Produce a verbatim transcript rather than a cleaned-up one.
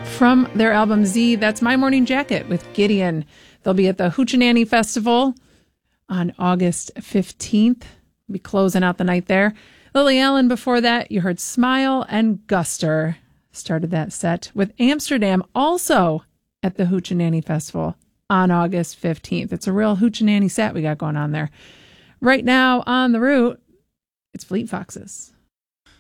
From their album Z, that's My Morning Jacket with Gideon. They'll be at the Hoochie Festival on August fifteenth. Be closing out the night there. Lily Allen, before that, you heard Smile, and Guster started that set with Amsterdam, also at the Hoochie Festival on August fifteenth. It's a real Hoochie set we got going on there. Right now on the route, it's Fleet Foxes.